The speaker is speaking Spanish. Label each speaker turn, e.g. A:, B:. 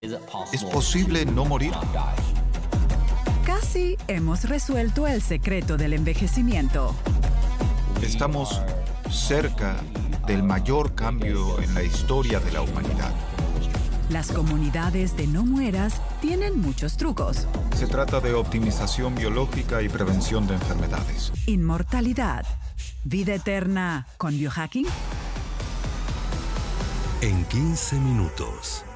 A: ¿Es posible no morir?
B: Casi hemos resuelto el secreto del envejecimiento.
A: Estamos cerca del mayor cambio en la historia de la humanidad.
B: Las comunidades de No Mueras tienen muchos trucos.
A: Se trata de optimización biológica y prevención de enfermedades.
B: Inmortalidad. Vida eterna con biohacking.
C: En 15 minutos.